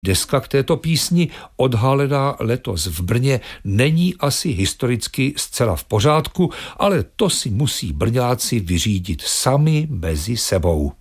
Deska k této písni, odhalená letos v Brně, není asi historicky zcela v pořádku, ale to si musí Brňáci vyřídit sami mezi sebou.